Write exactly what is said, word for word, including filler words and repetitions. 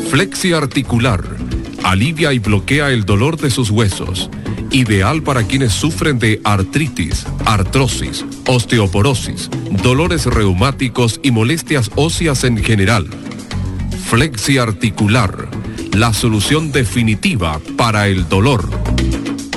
Flexi Articular. Alivia y bloquea el dolor de sus huesos. Ideal para quienes sufren de artritis, artrosis, osteoporosis, dolores reumáticos y molestias óseas en general. Flexi Articular. La solución definitiva para el dolor.